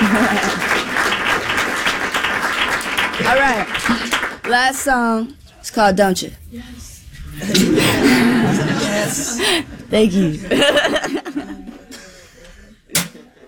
All right. Last song. It's called Don't You. Yes. Thank you.